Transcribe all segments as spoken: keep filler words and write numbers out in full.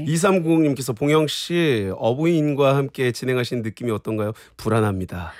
네. 이삼구공님께서 봉영 씨 어부인과 함께 진행하시는 느낌이 어떤가요? 불안합니다.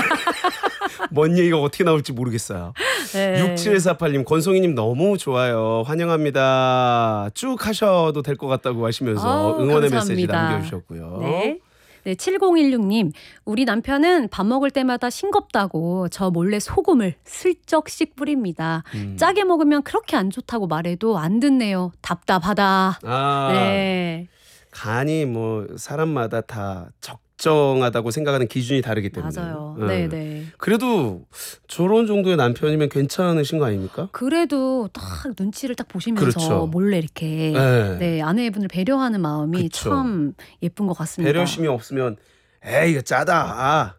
뭔 얘기가 어떻게 나올지 모르겠어요. 네. 육칠사팔님 권송이님 너무 좋아요. 환영합니다. 쭉 하셔도 될 것 같다고 하시면서 아우, 응원의 감사합니다. 메시지 남겨주셨고요. 네. 네, 칠공일육님 우리 남편은 밥 먹을 때마다 싱겁다고 저 몰래 소금을 슬쩍씩 뿌립니다. 음. 짜게 먹으면 그렇게 안 좋다고 말해도 안 듣네요. 답답하다. 아, 네, 간이 뭐 사람마다 다 적정하다고 생각하는 기준이 다르기 때문에. 맞아요. 네. 네, 네. 그래도 저런 정도의 남편이면 괜찮으신 거 아닙니까? 그래도 딱 눈치를 딱 보시면서 그렇죠. 몰래 이렇게 네. 네, 아내분을 배려하는 마음이 그쵸. 참 예쁜 것 같습니다. 배려심이 없으면 에이 이거 짜다.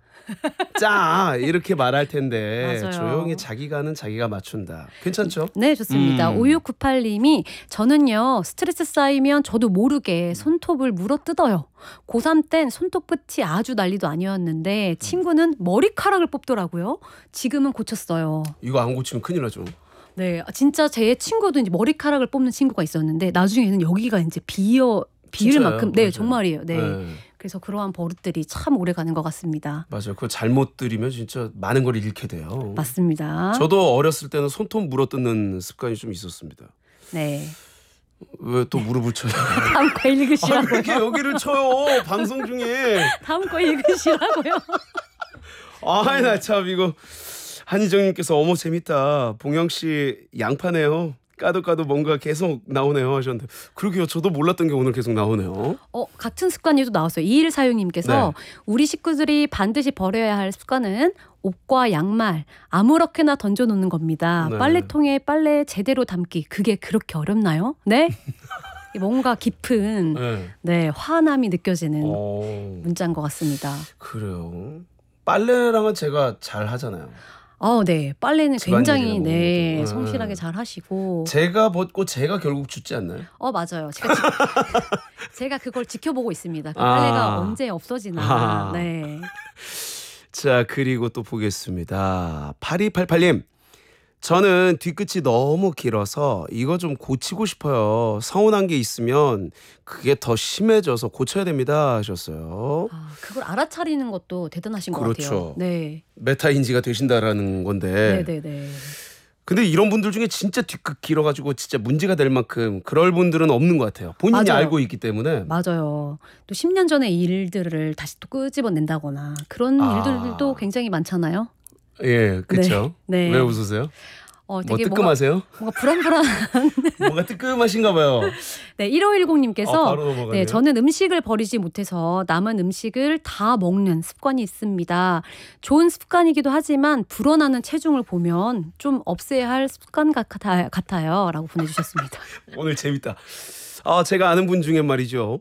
짜 이렇게 말할 텐데 맞아요. 조용히 자기 간은 자기가 맞춘다. 괜찮죠? 네, 좋습니다. 음. 오육구팔님이 저는요 스트레스 쌓이면 저도 모르게 손톱을 물어뜯어요. 고삼 땐 손톱 끝이 아주 난리도 아니었는데 친구는 머리카락을 뽑더라고요. 지금은 고쳤어요. 이거 안 고치면 큰일 나죠. 네, 진짜 제 친구도 이제 머리카락을 뽑는 친구가 있었는데 나중에는 여기가 이제 비어 비을 진짜요? 만큼 네 맞아요. 정말이에요. 네. 네. 그래서 그러한 버릇들이 참 오래 가는 것 같습니다. 맞아요. 그거 잘못 들이면 진짜 많은 걸 잃게 돼요. 맞습니다. 저도 어렸을 때는 손톱 물어뜯는 습관이 좀 있었습니다. 네. 왜 또 무릎을 쳐요? 다음 거 아, 읽으시라고요. 왜 이렇게 여기를 쳐요? 방송 중에. 다음 거 읽으시라고요. 아, 나 참 이거 한희정님께서 어머 재밌다. 봉영 씨 양파네요. 까도 까도 뭔가 계속 나오네요 하셨는데 그러게요. 저도 몰랐던 게 오늘 계속 나오네요. 어, 같은 습관이 또 나왔어요. 이일사육님께서 네. 우리 식구들이 반드시 버려야 할 습관은 옷과 양말 아무렇게나 던져놓는 겁니다. 네. 빨래통에 빨래 제대로 담기 그게 그렇게 어렵나요? 네? 뭔가 깊은 네. 네, 화남이 느껴지는 어, 문자인 것 같습니다. 그래요. 빨래랑은 제가 잘 하잖아요. 어, 네. 빨래는 집안일이나 굉장히 뭐 네, 그런 것도. 성실하게 네. 잘 하시고. 제가 벗고 제가 결국 춥지 않나요? 어, 맞아요. 제가, 지, 제가 그걸 지켜보고 있습니다. 그 아. 빨래가 언제 없어지나. 아. 네. 자, 그리고 또 보겠습니다. 팔이팔팔님. 저는 뒤끝이 너무 길어서 이거 좀 고치고 싶어요. 서운한 게 있으면 그게 더 심해져서 고쳐야 됩니다 하셨어요. 아, 그걸 알아차리는 것도 대단하신 것 그렇죠. 같아요. 네. 메타인지가 되신다라는 건데. 네네네. 근데 이런 분들 중에 진짜 뒤끝 길어가지고 진짜 문제가 될 만큼 그럴 분들은 없는 것 같아요. 본인이 맞아요. 알고 있기 때문에. 맞아요. 또 십 년 전의 일들을 다시 또 끄집어낸다거나 그런 아. 일들도 굉장히 많잖아요. 예, 그렇죠. 네. 네. 왜 웃으세요? 어, 뭐 되게 뭔가, 뜨끔하세요? 뭔가 불안불안. 뭐가 뜨끔하신가 봐요. 네, 일오일공님께서 아, 바로 넘어가네요. 네, 저는 음식을 버리지 못해서 남은 음식을 다 먹는 습관이 있습니다. 좋은 습관이기도 하지만 불어나는 체중을 보면 좀 없애야 할 습관 같아, 같아요. 라고 보내주셨습니다. 오늘 재밌다. 아, 제가 아는 분 중에 말이죠.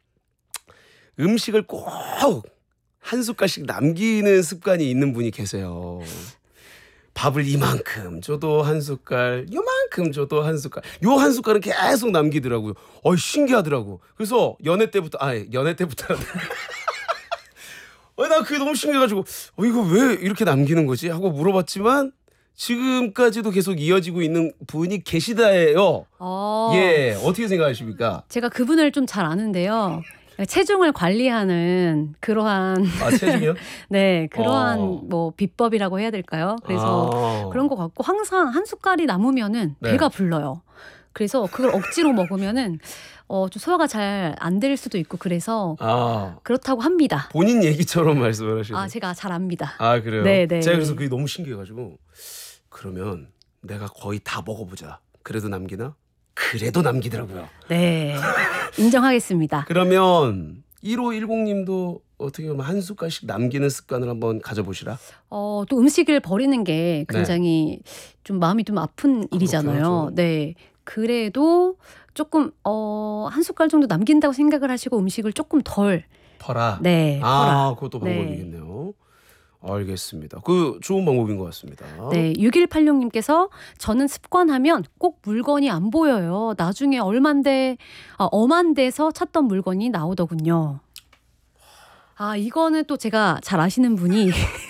음식을 꼭 한 숟갈씩 남기는 습관이 있는 분이 계세요. 밥을 이만큼 줘도 한 숟갈, 요만큼 줘도 한 숟갈. 요 한 숟갈은 계속 남기더라고요. 어, 신기하더라고. 그래서 연애 때부터, 아, 연애 때부터. 어, 나 그게 너무 신기해가지고, 어, 이거 왜 이렇게 남기는 거지? 하고 물어봤지만, 지금까지도 계속 이어지고 있는 분이 계시다예요. 어, 예, 어떻게 생각하십니까? 제가 그분을 좀 잘 아는데요. 체중을 관리하는 그러한 아, 체중이요? 네 그러한 어. 뭐 비법이라고 해야 될까요? 그래서 아. 그런 것 같고 항상 한 숟갈이 남으면은 네. 배가 불러요. 그래서 그걸 억지로 먹으면은 어, 좀 소화가 잘 안 될 수도 있고 그래서 아, 그렇다고 합니다. 본인 얘기처럼 말씀을 하시네요. 아 제가 잘 압니다. 아, 그래요? 네, 네. 제가 그래서 그게 너무 신기해가지고 그러면 내가 거의 다 먹어보자. 그래도 남기나? 그래도 남기더라고요. 네 인정하겠습니다. 그러면 일오일공님도 어떻게 보면 한 숟갈씩 남기는 습관을 한번 가져보시라. 어, 또 음식을 버리는 게 굉장히 좀 마음이 좀 아픈 일이잖아요. 하죠. 네. 그래도 조금 어, 한 숟갈 정도 남긴다고 생각을 하시고 음식을 조금 덜 퍼라. 네, 아, 퍼라. 그것도 네. 방법이겠네요. 알겠습니다. 그 좋은 방법인 것 같습니다. 네, 육일팔육님께서 저는 습관하면 꼭 물건이 안 보여요. 나중에 얼만데 아, 엄한 데서 찾던 물건이 나오더군요. 아, 이거는 또 제가 잘 아시는 분이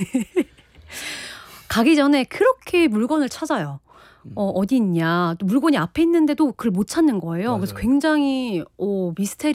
가기 전에 그렇게 물건을 찾아요. 어, 어디 있냐. 또 물건이 앞에 있는데도 그걸 못 찾는 거예요. 그래서 맞아요. 굉장히 어,